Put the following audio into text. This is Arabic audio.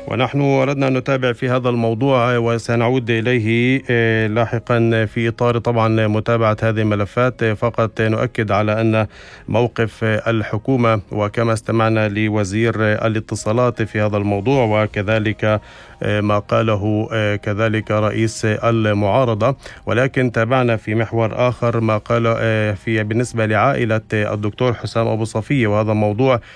ونحن أردنا أن نتابع في هذا الموضوع وسنعود إليه لاحقا في إطار طبعا متابعة هذه الملفات. فقط نؤكد على أن موقف الحكومة وكما استمعنا لوزير الاتصالات في هذا الموضوع وكذلك ما قاله كذلك رئيس المعارضة، ولكن تابعنا في محور آخر ما قال بالنسبة لعائلة الدكتور حسام أبو صفية، وهذا موضوع